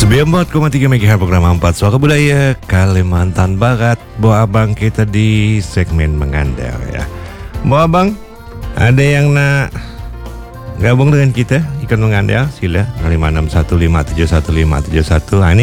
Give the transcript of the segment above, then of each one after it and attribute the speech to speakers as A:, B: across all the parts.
A: 94,3 MHz program 4 Suara Budaya Kalimantan Barat. Bo abang kita di segmen mengandar ya. Bo abang, ada yang nak gabung dengan kita ikut mengandar, sila 0561571571. Ini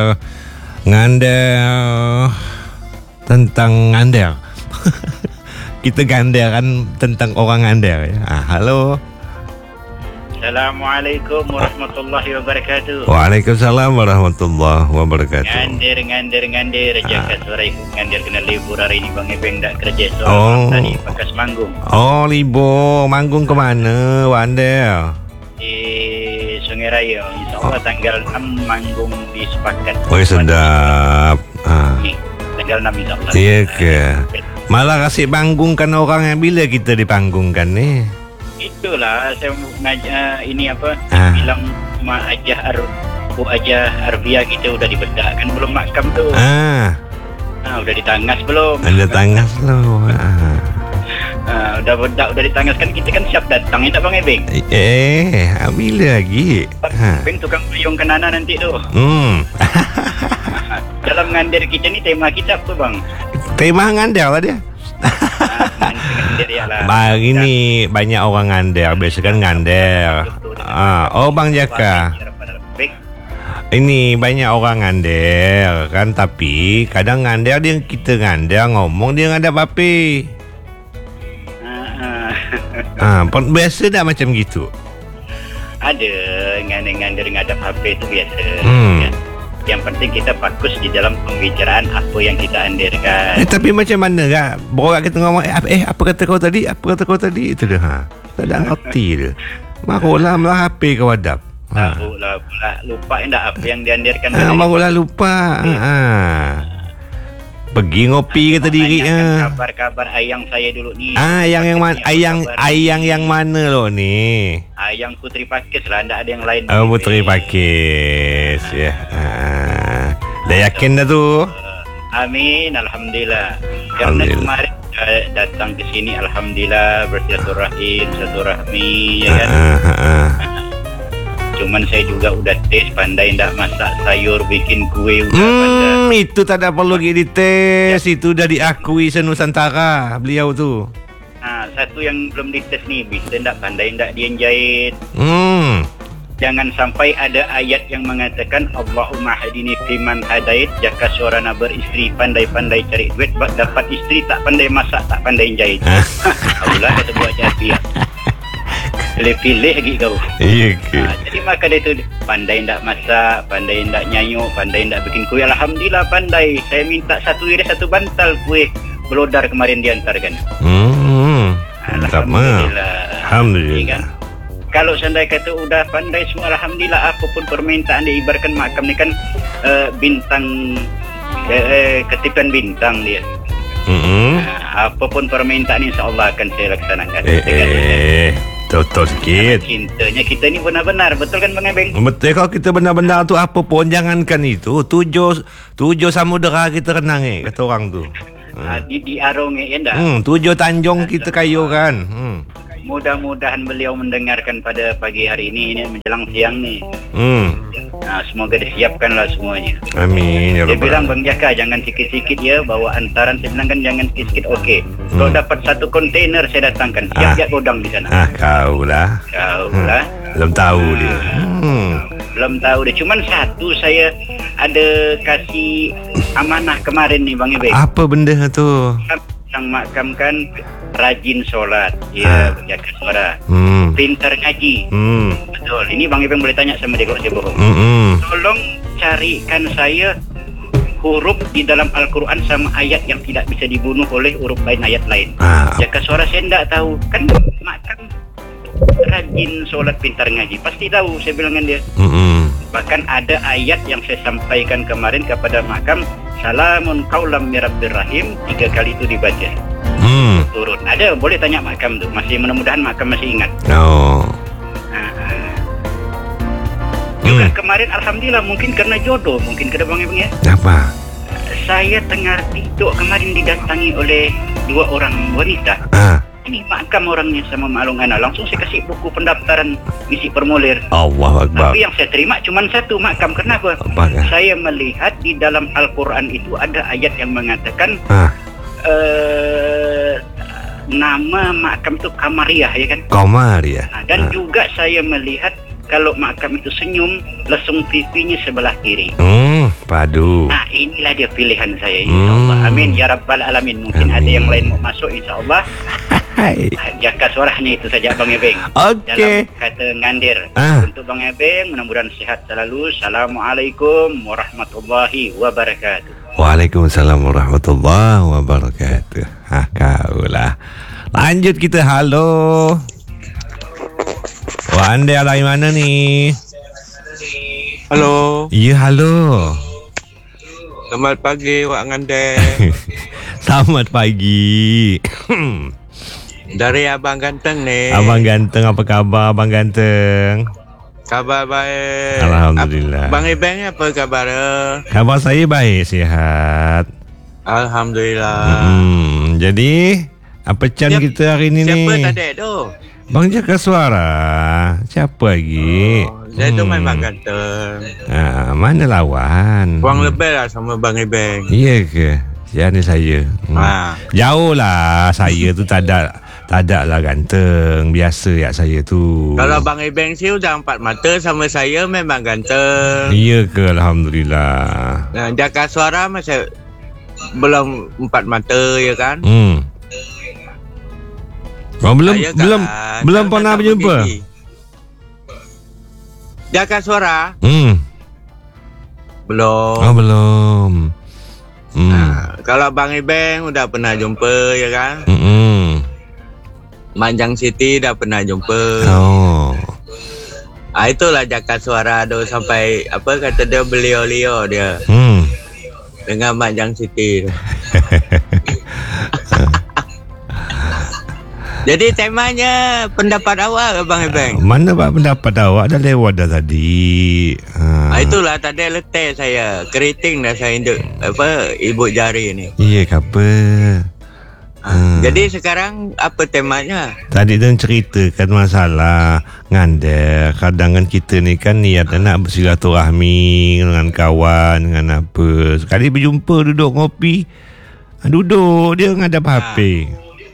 A: ngandar tentang ngandar. Kita gandaran tentang orang ngandar ya. Halo.
B: Assalamualaikum warahmatullahi wabarakatuh.
A: Waalaikumsalam warahmatullahi wabarakatuh.
B: Ngander jaga suara ikut ngander kena libur hari ini Bang Ebeng tak kerja tadi pakas manggung.
A: Oh, libur manggung ke mana Wander?
B: Di Sungai Raya. InsyaAllah tanggal 6 manggung disepakkan.
A: Oh, sedap.
B: Tanggal 6 insyaAllah.
A: Iya ke? Malah kasih panggung kan orang yang bila kita dipanggungkan nih.
B: Itulah saya ngajak ini apa bilang mak ajah Arbia kita udah dibedak kan belum makam tuh. Udah ditangas belum?
A: Ada tangas loh.
B: Udah bedak udah ditangas kan kita kan siap datang ya Bang Ebeng.
A: Bila lagi?
B: Ebeng tukang payung kenana nanti tuh. Dalam ngander kita ni tema kita apa Bang?
A: Tema ngander lah dia. Bang ini banyak orang ngandar, biasa kan ngandar. Bang Jaka. Ini banyak orang ngandar kan, tapi kadang ngandar dia kita ngandar ngomong dia ngandar papi. Biasa tak macam gitu?
B: Ada ngandar ngadap HP itu biasa. Yang penting kita fokus di dalam pembicaraan apa yang kita andirkan.
A: Tapi macam mana kak? Borak kita ngomong apa kata kau tadi? Apa kata kau tadi? Itu dah. Tak ada ngerti dia. Marulah melah HP kau hadap.
B: Marulah pula lupa enggak apa yang diandirkan.
A: Marulah lupa. Pergi ngopi kata diri.
B: Kabar-kabar ayang saya dulu ni.
A: Yang mana? Ayang yang mana lo ni?
B: Ayang Putri Pakis lah, enggak ada yang lain.
A: Putri Pakis ya. Dah yakin dah tu?
B: Amin, alhamdulillah. Karena kemarin datang ke sini alhamdulillah bersilaturahmi ya kan. Cuman saya juga udah tes pandai ndak masak sayur, bikin kue udah pandai.
A: Itu tak ada perlu lagi dites, itu udah diakui senusantara beliau tu.
B: Satu yang belum dites nih, bisa ndak pandai ndak dia jahit. Jangan sampai ada ayat yang mengatakan Allahumma hadini fiman hadait, jaka seorang beristri pandai-pandai cari duit, dapat istri tak pandai masak, tak pandai jahit. Allah kata buat jadi. Pilih-pilih lagi kau. Jadi maka dia tu pandai ndak masak, pandai ndak nyayuk, pandai ndak bikin kue. Alhamdulillah pandai. Saya minta satu bantal kue belodar kemarin diantarkan. Alhamdulillah. Kalau seandainya kata udah pandai semua alhamdulillah, apapun permintaan dia, ibaratkan makam ni kan bintang ketipan bintang dia. Apapun permintaan insya-Allah akan saya laksanakan.
A: Betul sikit.
B: Cintanya kita ni benar-benar, betul kan Bang Ebeng?
A: Betul, kalau kita benar-benar tu apa pun, jangankan itu tujuh samudera kita renang kata orang tu.
B: Di Arong ya enggak?
A: 7 tanjung kita kayu kan.
B: Mudah-mudahan beliau mendengarkan pada pagi hari ini menjelang siang ni. Semoga disiapkanlah semuanya.
A: Amin ya
B: Dia
A: Rabbal.
B: bilang Bang Jaka jangan sikit-sikit ya bawa antaran. Saya bilang kan jangan sikit-sikit. Okey. Kalau dapat 1 kontainer saya datangkan. Siap-siap godang di sana.
A: Kau lah. Belum tahu dia.
B: Belum tahu dia. Cuman satu saya ada kasih amanah kemarin nih Bang Ebeng.
A: Apa benda tu?
B: Sang makam kan rajin solat, ya, jaga suara, pintar ngaji. Betul. Ini Bang Ebeng boleh tanya sama dia kalau saya bohong. Tolong carikan saya huruf di dalam Al-Quran sama ayat yang tidak bisa dibunuh oleh huruf lain, ayat lain. Jaga suara saya tidak tahu. Kan makam rajin solat, pintar ngaji, pasti tahu. Saya bilang dengan dia. Bahkan ada ayat yang saya sampaikan kemarin kepada makam, salamun qaulam mir rabbir rahim, 3 kali itu dibaca. Turun. Ada, boleh tanya makam tu. Masih mudah-mudahan makam masih ingat. Juga kemarin alhamdulillah, mungkin karena jodoh, mungkin ke Bang Ebeng ya.
A: Apa?
B: Saya tengah tidur kemarin didatangi oleh 2 orang wanita. ini makam orangnya sama Ma'lung Ana. Langsung saya kasih buku pendaftaran isi formulir.
A: Allah Akbar.
B: Tapi yang saya terima cuma satu makam. Kenapa? Saya melihat di dalam Al-Quran itu ada ayat yang mengatakan nama makam itu Qamariyah, ya kan?
A: Qamariyah.
B: Nah, dan juga saya melihat kalau makam itu senyum, lesung pipinya sebelah kiri.
A: Padu.
B: Nah, inilah dia pilihan saya, insyaAllah. Amin ya rabbal alamin. Mungkin ada yang lain mau masuk, insyaAllah. Jaga suaranya itu saja Bang Ebeng.
A: Okey.
B: Dalam kata ngandir. Untuk Bang Ebeng, mudah-mudahan sihat selalu. Assalamualaikum warahmatullahi wabarakatuh.
A: Waalaikumsalam warahmatullahi wabarakatuh. Kaulah. Lanjut kita. Halo. Wah, anda dari mana ni?
C: Halo.
A: Ya, halo.
C: Selamat pagi, Wak Ngandel.
A: Selamat pagi.
C: Dari Abang Ganteng ni.
A: Abang Ganteng, apa khabar Abang Ganteng?
C: Kabar baik.
A: Alhamdulillah.
C: Bang Ibeng apa kabar?
A: Khabar saya baik, sihat.
C: Alhamdulillah.
A: Jadi, apa can kita hari ni?
C: Siapa tadi tu?
A: Bang Jaga Suara. Siapa lagi?
C: Saya tu main Bang Ganteng.
A: Mana lawan?
C: Kurang lebih lah sama Bang Ibeng.
A: Iya ke? Siapa ni saya? Jauh lah. Saya tu tak ada lah ganteng. Biasa ya saya tu.
C: Kalau Bang Ibeng sih udah 4 mata, sama saya memang ganteng.
A: Iya ke? Alhamdulillah.
C: Nah, Jaga Suara masih belum 4 mata, ya kan?
A: Belum pernah berjumpa.
C: Jaga Suara? Belum.
A: Belum.
C: Kalau Bang Ibeng udah pernah jumpa, ya kan? Manjang City dah pernah jumpa. Itulah Jaga Suara tu sampai apa kata dia, beliau dia. Dengan Manjang City tu. Jadi temanya pendapat awak, Bang Ibeng.
A: Mana pak pendapat awak? Dah lewat dah tadi.
C: Itulah tadi letih saya. Keriting dah saya ibu jari ni.
A: Iya ke apa?
C: Jadi sekarang apa temanya?
A: Tadi tu ceritakan masalah ngandel. Kadang kan kita ni kan niat nak bersilaturahmi dengan kawan, dengan apa. Sekali berjumpa duduk ngopi. Duduk dia ngadap HP.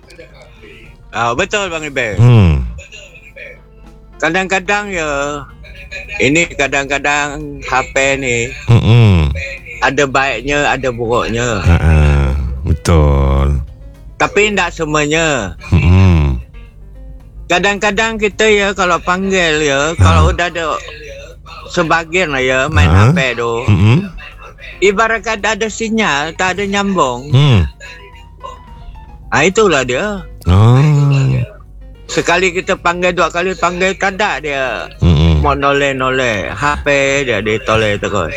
C: Betul Bang Ibeng. Kadang-kadang ya, ini kadang-kadang HP ni ada baiknya, ada buruknya.
A: Betul.
C: Tapi tidak semuanya. Kadang-kadang kita ya kalau panggil ya, kalau udah ada sebagian lah ya main HP tu, ibarat kata ada sinyal, tak ada nyambung. Itulah dia. Sekali kita panggil, 2 kali panggil, tak ada dia. Mau noleh-noleh HP dia ditoleh terus.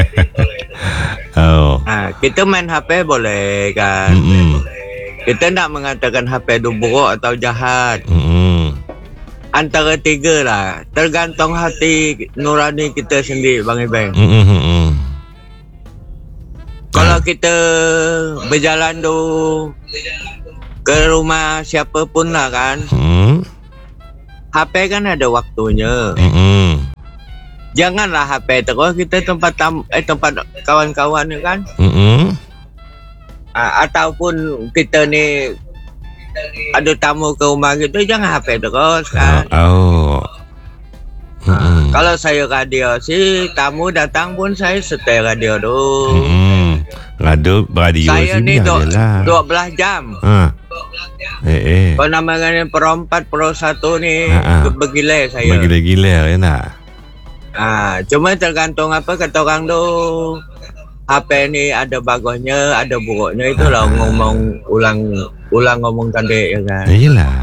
C: Kita main HP boleh kan. Kita tak mengatakan HP itu buruk atau jahat. Antara 3 lah. Tergantung hati nurani kita sendiri, Bang Ibeng. Kalau kita berjalan tu ke rumah siapa pun lah kan, HP kan ada waktunya. Janganlah HP terus kita tempat kawan-kawan ni kan. Ataupun kita ni ada tamu ke rumah kita, jangan HP terus kan. Kalau saya radio sih, tamu datang pun saya setel radio tu.
A: Radio
C: saya
A: sini
C: ni
A: adalah
C: 12 jam. Kalau namanya Pro 4, Pro 1 ni bergila saya.
A: Bergila-gila ya nak.
C: Cuma tergantung apa kata orang tu. HP ni ada bagusnya, ada buruknya. Itulah ngomong ulang ngomong tadi ya kan.
A: Iyalah.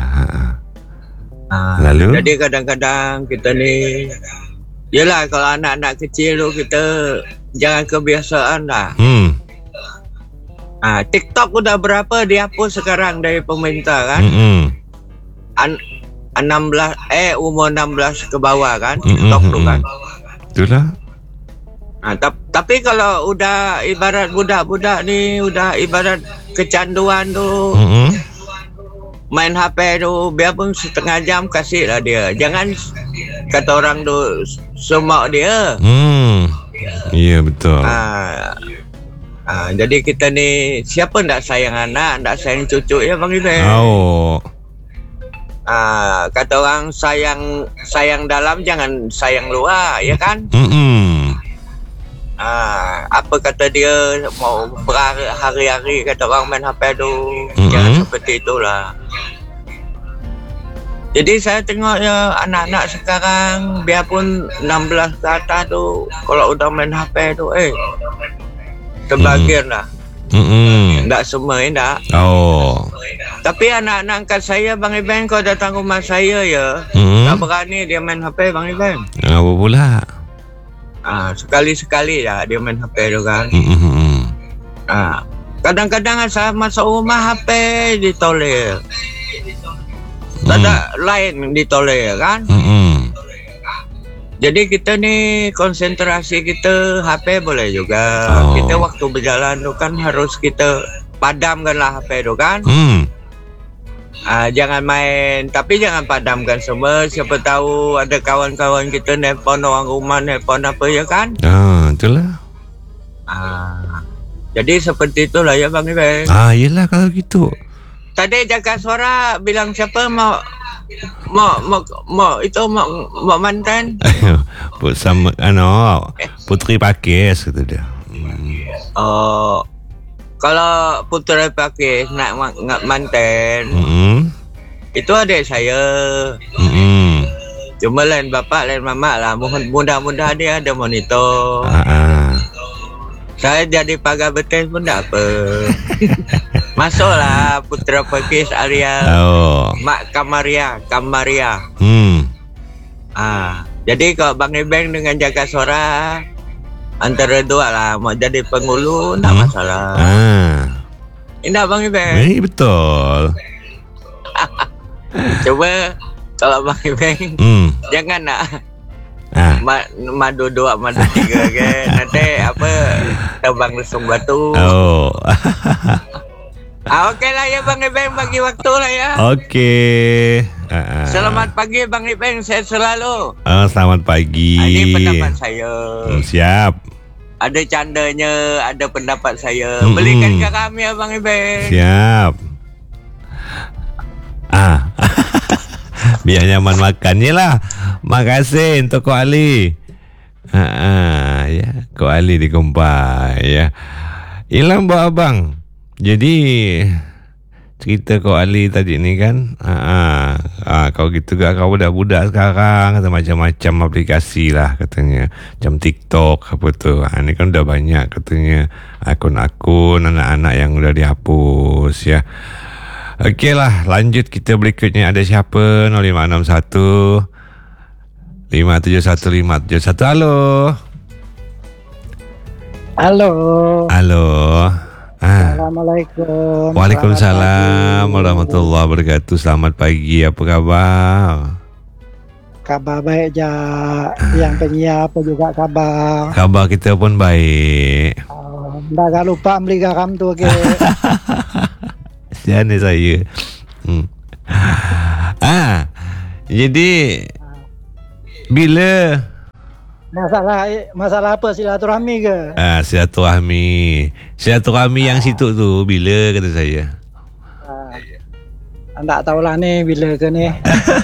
A: Lalu
C: jadi kadang-kadang kita ni, yelah kalau anak-anak kecil tu kita jangan kebiasaan lah. TikTok udah berapa dihapus sekarang dari pemerintah kan? 16 umur 16 ke bawah kan TikTok tu kan.
A: Itulah.
C: Tapi kalau udah ibarat budak-budak ni udah ibarat kecanduan tu, main HP tu biarpun setengah jam kasihlah dia. Jangan kata orang tu semak dia.
A: Ya, betul.
C: Jadi kita ni siapa ndak sayang anak, ndak sayang cucu ya Bang Iben. Kata orang sayang dalam jangan sayang luar, ya kan? Apa kata dia mau berhari-hari kata orang main HP tu. Jangan seperti itulah. Jadi saya tengok ya anak-anak sekarang biarpun 16 ke atas tu kalau udah main HP tu terbagian lah. Tak semua tak. Tapi anak-anak angkat saya Bang Iben, kau datang rumah saya ya, tak berani dia main HP Bang Iben.
A: Apa pula?
C: Sekali-sekali lah dia main HP tu kan. Kadang-kadang saya masuk rumah HP ditoleh. Tak ada lain ditoleh kan. Jadi kita ni konsentrasi kita HP boleh juga. Kita waktu berjalan tu kan harus kita padamkanlah HP tu kan. Jangan main, tapi jangan padamkan semua. Siapa tahu ada kawan-kawan kita nelpon orang rumah, nelpon apa ya kan.
A: Itulah.
C: Jadi seperti itulah ya Bang Iben.
A: Yelah kalau gitu.
C: Tadi jaga suara bilang siapa mau mantan.
A: Sama Putri Pakis kata dia.
C: Kalau Putri Pakis nak mantan, itu adik saya. Cuma lain bapak lain mama lah. Mudah-mudahan dia ada monitor. Saya jadi pagar betes pun tak apa. Masuklah Putra Pakis Arya. Mak Kamaria. Jadi kalau Bang Iben dengan jaga suara antara dua lah, mau jadi pengulu tak masalah. Indah Bang Iben.
A: Betul.
C: Coba kalau Bang Iben jangan nak madu 2, madu 3 kan. Nanti apa terbang lesung batu. Okey lah ya Bang Iben, bagi waktu lah ya.
A: Okey.
C: Selamat pagi Bang Iben, sehat selalu.
A: Selamat pagi.
C: Ini pendapat saya.
A: Siap.
C: Ada candanya, ada pendapat saya. Belikan garam ya Bang Iben.
A: Siap. Biar nyaman makannya lah. Makasih untuk Kok Ali. Ya, Kok Ali di Kompai ya. Ilang buat abang. Jadi cerita Kok Ali tadi ni kan. Kau gitu gak, kau budak-budak sekarang kata macam-macam aplikasi lah katanya. Macam TikTok apa tu. Ni kan dah banyak katanya akun-akun anak-anak yang udah dihapus ya. Okey lah, lanjut kita berikutnya. Ada siapa? 0561 571 571. Halo.
D: Assalamualaikum.
A: Waalaikumsalam warahmatullahi wabarakatuh. Selamat pagi. Apa khabar?
D: Kabar baik je. Yang penyiar apa juga kabar.
A: Kabar kita pun baik.
D: Dah lupa beli garam tu ke.
A: Siapa saya? Jadi bila
D: masalah apa, silaturahmi ke?
A: Silaturahmi yang situ tu bila kata saya?
D: Tak tahulah ni bila ke ni.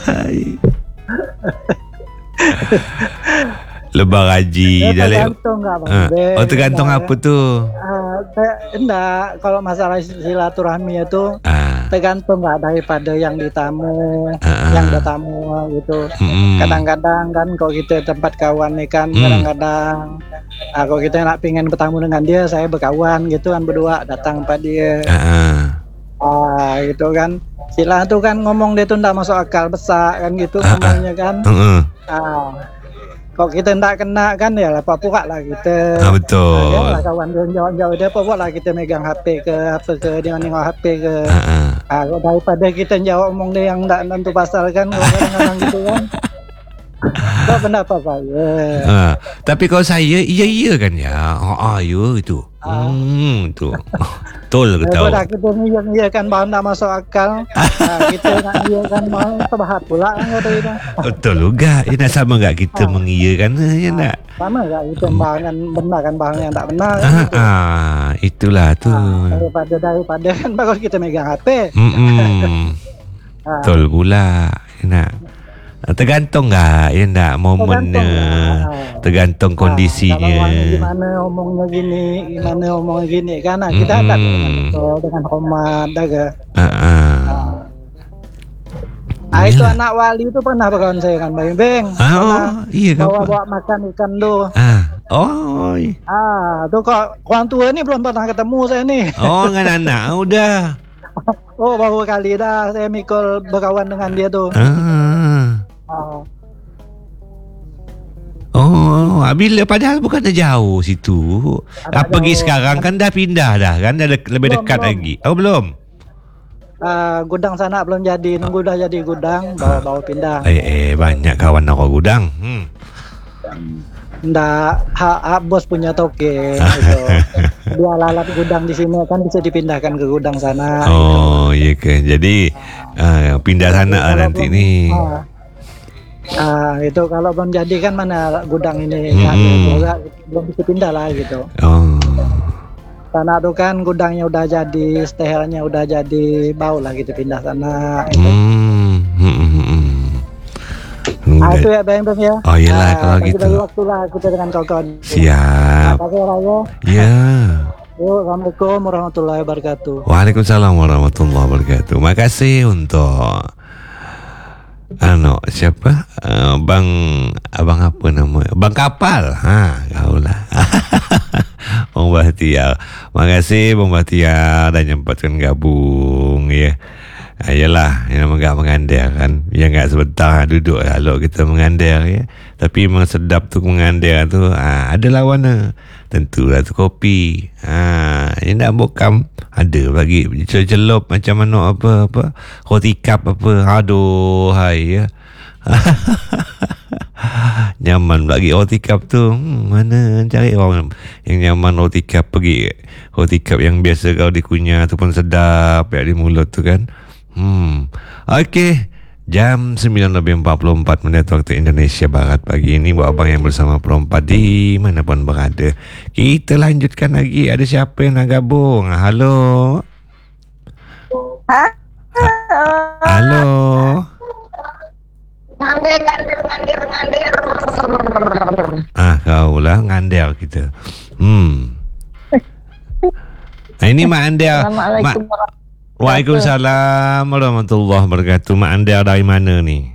A: Lebar haji
D: tergantung tak bang?
A: Tergantung apa tu?
D: Enggak, kalau masalah silaturahmi itu tergantung tak daripada yang ditamu, yang bertamu gitu. Kadang-kadang kan kalau kita tempat kawan ni kan, kadang-kadang kalau kita nak pengen bertamu dengan dia, saya berkawan gitu kan, berdua datang pada dia. Gitu kan. Sila tu kan ngomong dia tu tak masuk akal, besar kan gitu ngomongnya kan. Kalau kita tak kena kan ya lah pura lah kita.
A: Betul.
D: Ya lah kawan dia jauh-jauh dia pura lah kita megang HP ke apa ke, dia nengok HP ke. Kalau daripada kita jawab omong dia yang tak tentu pasal kan, kadang-kadang gitu kan. Kau pendapat saya.
A: Tapi kalau saya iya kan ya. Ya itu. Tu. Betul ke tahu.
D: Daripada kita ngiyakan bahan tak masuk akal, kita nak ngiyakan bahan terbahat pula kata kita.
A: Betul juga. Nak sama tak kita mengiyakan ya nak?
D: Sama tak kita benarkan bahan yang tak benar.
A: Itulah tu.
D: Daripada kan bagus kita megang HP.
A: Betul pula. Nak. Tergantung tak ya nak momennya, tergantung kondisinya.
D: Kalau gimana omongnya gini kan kita tak dengan hormat dah. Itu anak wali itu pernah berkawan saya kan Beng.
A: Iya kan.
D: Bawa makan ikan tu. Tu kok orang tua ni belum pernah ketemu saya ni.
A: Dengan anak udah.
D: Baru kali dah saya mikul berkawan dengan dia tu.
A: Bila padahal bukan jauh situ. Pergi sekarang kan dah pindah dah kan, dah lebih dekat lagi. Belum.
D: Gudang sana belum jadi, nunggu dah jadi gudang bawa pindah.
A: Banyak kawan aku gudang.
D: Ndak bos punya toke gitu. Dia lalat gudang di sini kan bisa dipindahkan ke gudang sana.
A: Iya ke. Jadi pindah sana nanti ni.
D: Itu kalau belum jadi kan mana gudang ini belum bisa pindah lah gitu. Sana tuh kan gudangnya udah jadi, stehelnya udah jadi, bau lah gitu pindah sana. Gitu. Itu ya Bang ya.
A: Iyalah kalau gitu.
D: Bagi waktu lah kita dengan kawan-kawan.
A: Siap.
D: Pakai raya.
A: Ya.
D: Assalamualaikum warahmatullahi wabarakatuh.
A: Waalaikumsalam warahmatullahi wabarakatuh. Makasih untuk siapa? Abang apa nama? Bang Kapal. Kau lah. Bang Bahtiar. Makasih Bang Bahtiar dah nyempatkan gabung ya. Yalah, yang agak mengander kan. Yang enggak sebentar duduk kalau kita mengander ya. Tapi memang sedap tu mengander tu. Ada lawan tentulah tu kopi. Yang nak bokam ada lagi celup macam mana apa roti cup apa. Aduh hai ya. Nyaman lagi roti cup tu. Mana cari orang yang nyaman roti cup, pergi roti cup yang biasa kau dikunyah tu pun sedap ya di mulut tu kan. Okey, jam 9:44 waktu Indonesia Barat pagi ini buat abang yang bersama perompak di mana pun berada. Kita lanjutkan lagi. Ada siapa yang nak gabung? Halo. Halo. Kau lah ngandel kita. Ini Mak Andel.
E: Assalamualaikum.
A: Waalaikumsalam warahmatullahi wabarakatuh. Mak Andel dari mana ni?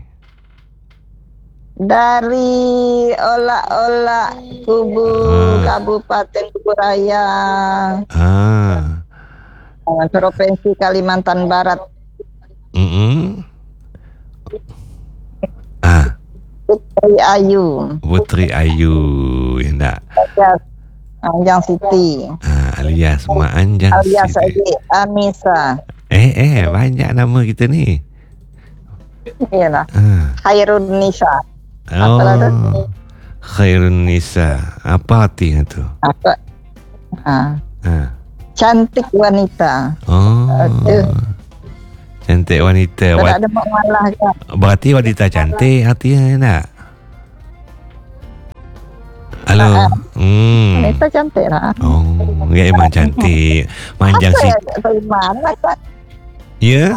E: Dari Olak-Olak Kubu, Kabupaten Kuburaya, Provinsi Kalimantan Barat. Putri Ayu.
A: Putri Ayu, enggak?
E: Anjang Siti.
A: Alias Mak Anjang Siti.
E: Alias Anissa.
A: Banyak nama kita ni.
E: Iyalah. Khairun Nisa.
A: Khairun Nisa. Apa artinya tu?
E: Apa? Cantik wanita.
A: Cantik wanita.
E: Tak ada mak malah kan.
A: Berarti wanita cantik artinya nak? Halo.
E: Wanita cantik lah.
A: Ya emang cantik. Manjang sih.
E: Mana kan?
A: Ya?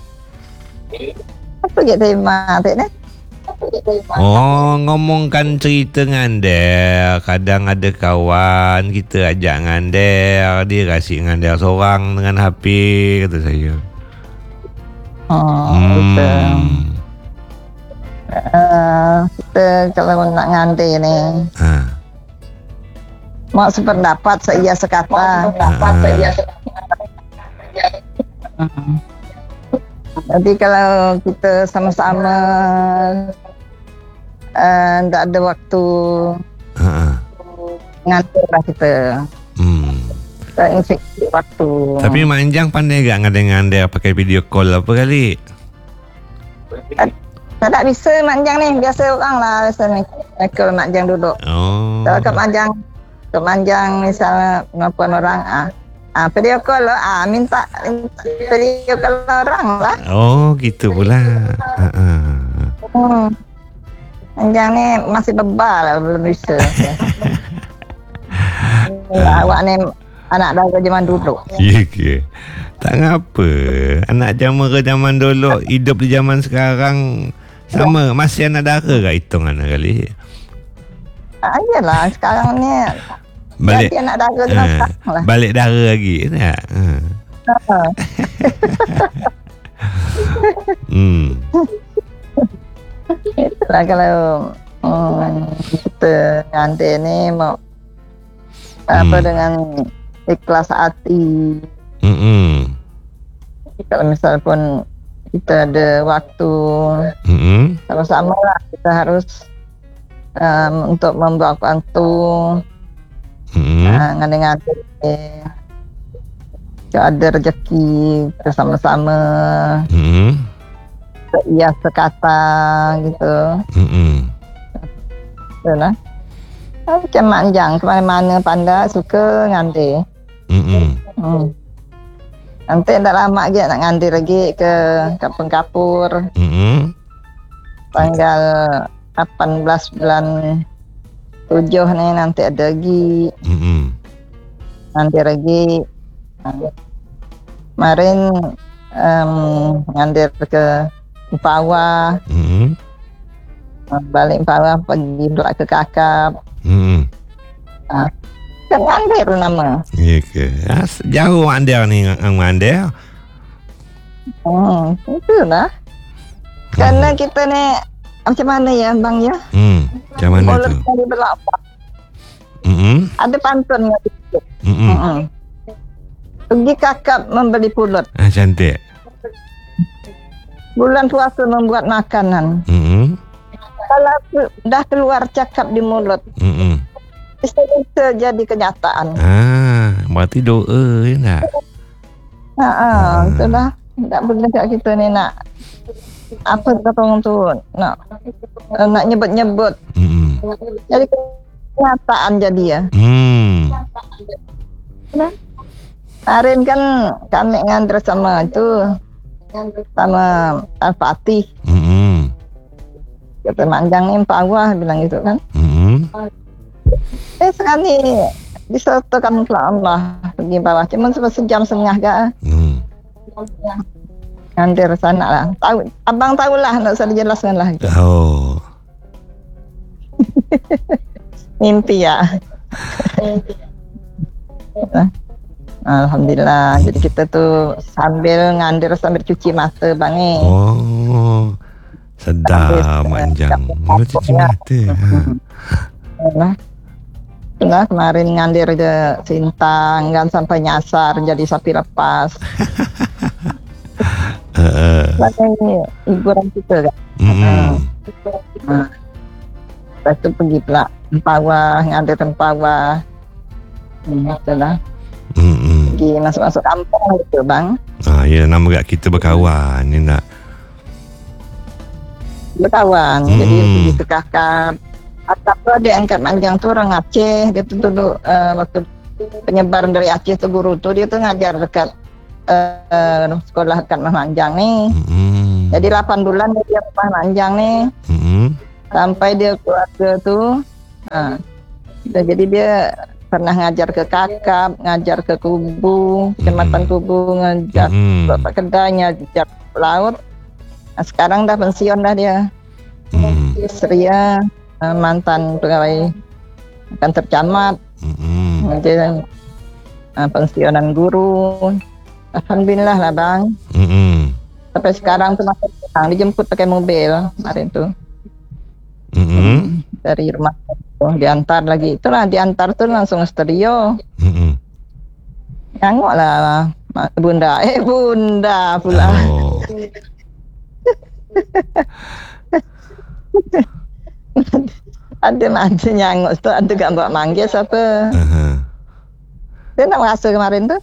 E: Apa dia terima tak ni?
A: Ngomongkan cerita ngandel. Kadang ada kawan kita ajak ngandel, dia kasih ngandel seorang dengan HP, kata saya.
E: Betul. Kita kalau nak ngandel ni mau sependapat seia sekata. Jadi kalau kita sama-sama tak ada waktu ngantuk lah kita. Kita infeksi waktu.
A: Tapi Mak Anjang pandai gak ngandai-ngandai pakai video call apa kali?
E: Tak bisa Mak Anjang ni. Biasa orang lah biasa ni. Kalau Mak Anjang duduk. Kalau Mak Anjang kemanjang misalnya ngapain orang video call minta video call orang lah.
A: Oh, gitu pula.
E: Manjang ni masih bebal lah, belum bisa. Awak ni anak dara zaman dulu.
A: Ya ke? Tak ngapa. Anak zaman dulu hidup di zaman sekarang sama. Masih anak dara ke hitungan kali?
E: Yelah, sekarang ni
A: balik
E: jadi anak dara sekarang lah.
A: Balik dara lagi tak?
E: Itulah kalau kita nanti ni mau dengan ikhlas hati. Kalau misal pun kita ada waktu sama-sama lah, kita harus untuk membawa bantu ngadi-ngadi ada rezeki bersama-sama. Iya sekata gitu. Itulah. Macam manjang kemana-mana pandai suka ngandi. Nanti tak lama lagi nak ngandi lagi ke Kampung Kapur. Tanggal 18 bulan 7 ni nanti ada lagi. Ngandi lagi. Kemarin ngandi ke Umpawa. Balik Umpawa pergi pula ke Kakap. Kan Mandir nama.
A: Ya ke? Jauh Mandir ni Mandir.
E: Itulah. Karena kita ni macam mana ya bang ya?
A: Macam mana tu?
E: Ada pantun gitu. Pergi Kakap membeli pulut.
A: Cantik.
E: Bulan puasa membuat makanan. Kalau dah keluar cakap di mulut, bisa jadi kenyataan.
A: Berarti doa je tak?
E: Itulah. Tak boleh kat kita ni nak apa kata orang tu nak nyebut-nyebut. Jadi kenyataan jadi ya. Kemarin kan kami ngandra sama itu sama Al-Fatih. Kata Manjang ni Pawah bilang gitu kan. Sekali disertakan oleh Allah pergi bawah. Cuma sejam setengah ke. Ngandir sana lah. Tahu, abang tahulah, nak saya jelaskan lah.
A: Oh.
E: Mimpi ya. Alhamdulillah. Jadi kita tu sambil ngandir sambil cuci mata bang ni.
A: Oh. Sedap Manjang. Cuci mata. Itulah kemarin ngandir je Sintang kan sampai nyasar jadi sapi lepas. Ini hiburan kita kan. Lepas tu pergi pula Empawah, ngandir Empawah. Itulah. Pergi masuk-masuk kampung gitu bang. Ya nama kat kita berkawan ni nak.
E: Berkawan. Jadi pergi ke Kakap. Kakap tu ada angkat Manjang tu orang Aceh. Dia tu dulu waktu penyebaran dari Aceh tu guru tu dia tu ngajar dekat sekolah dekat Manjang ni. Jadi 8 bulan dia rumah Manjang ni. Sampai dia keluarga tu. Jadi dia pernah ngajar ke Kakap, ngajar ke Kubu, Kecamatan Kubu, ngajar Bapak Kedai, ngajar laut. Sekarang dah pensiun dah dia. Istri ya, mantan pegawai kantor camat. Dia pensiunan guru. Alhamdulillah lah bang. Sampai sekarang tu masih pulang, dijemput pakai mobil kemarin tu. Dari rumah diantar lagi. Itulah diantar tu langsung studio. Tengok lah bunda. Bunda pula. Oh. Ada macam nyanguk tu, ada gambar manggil siapa. Dia nak merasa kemarin tu.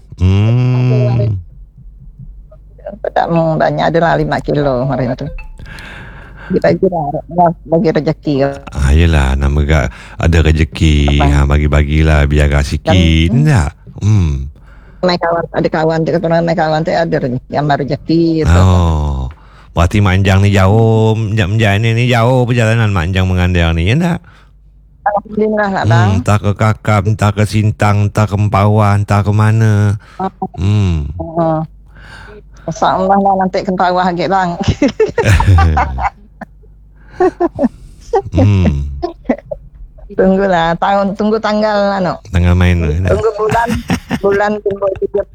E: Tak banyak, adalah 5 kilo kemarin tu. bagi rezeki.
A: Yelah, nama gak ada rezeki. Bagi-bagilah biar agak sikit. Tak?
E: Ada kawan tu kata orang kawan tu ada yang rezeki tu.
A: Oh. Berarti Mak Anjang ni jauh, menjak ni jauh perjalanan Mak Anjang mengandar ni, ya tak?
E: Alhamdulillah lah bang.
A: Entah ke Kakap, entah ke Sintang, entah ke Mempawah, entah ke mana.
E: InsyaAllah lah nanti ke Mempawah lagi bang. Tunggulah tunggu tanggal
A: tanggal main tu.
E: Tunggu bulan timbul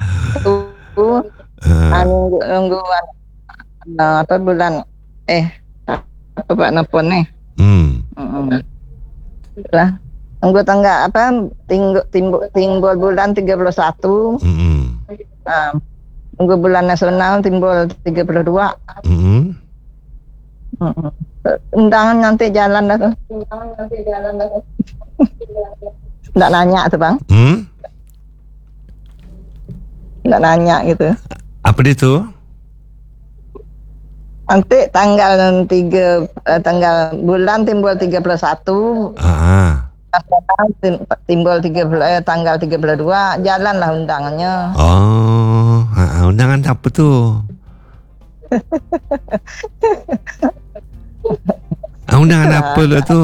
E: 30. Tunggu apa bulan apa buat napa ni? Lah. Tunggu tanggal apa timbul bulan 31. Tunggu bulan nasional timbul 32. Undangan nanti jalan dah tu. Tak nanya tu bang. Tak nanya gitu.
A: Apa dia tu?
E: Nanti tanggal bulan timbul 31. Timbul tanggal 32. Jalanlah undangannya.
A: Oh, undangan apa tu? Undangan apa lah tu?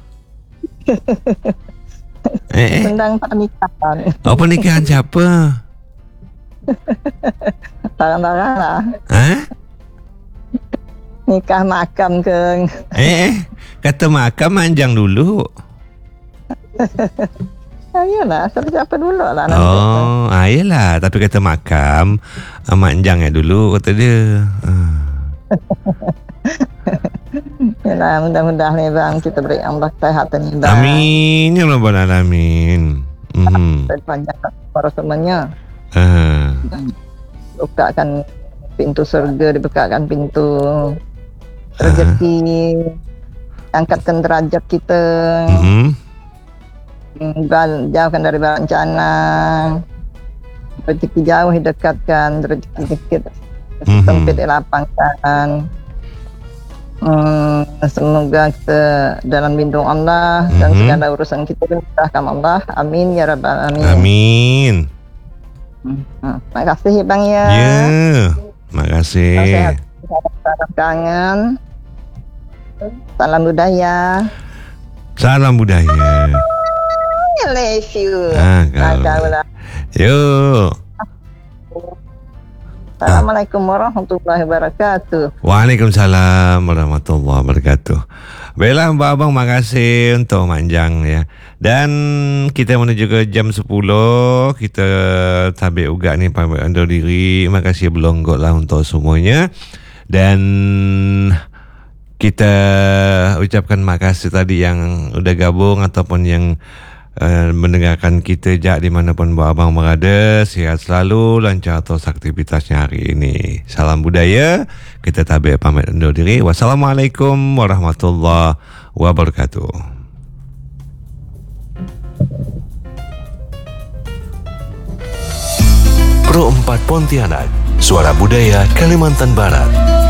E: Undangan pernikahan.
A: Oh, pernikahan siapa?
E: Barang-barang lah. Nikah makam ke?
A: Kata makam Anjang dulu.
E: Ayolah, siapa dulu lah nanti.
A: Oh, ayolah. Tapi kata makam Mak Anjang dulu kata dia.
E: Yalah, mudah-mudahan ni bang kita beri Allah sehat ni bang.
A: Amin ya rabbal alamin.
E: Panjang para semuanya. Bukakan pintu surga, dibukakan pintu rezeki, angkatkan derajat kita, jauhkan dari bencana, rezeki jauh didekatkan, rezeki dekat sempit dilapangkan. Semoga kita dalam lindung Allah dan segala urusan kita dimudahkan Allah. Amin ya rabbal alamin.
A: Amin.
E: Terima kasih bang ya.
A: Ya, terima kasih.
E: Salam kangen. Salam budaya.
A: Salam budaya.
E: I love you.
A: Yuk.
E: Assalamualaikum warahmatullahi wabarakatuh.
A: Waalaikumsalam warahmatullahi wabarakatuh. Baiklah Mbak Abang, makasih untuk Manjang ya. Dan kita menuju ke jam 10. Kita tabik juga ni pamit undur diri. Makasih berlonggok lah untuk semuanya. Dan kita ucapkan makasih tadi yang udah gabung ataupun yang mendengarkan kita di manapun Mbak Abang berada. Sihat selalu, lancar atas aktivitasnya hari ini. Salam budaya. Kita tabik pamit undur diri. Wassalamualaikum warahmatullahi wabarakatuh.
F: Pro 4 Pontianak, suara budaya Kalimantan Barat.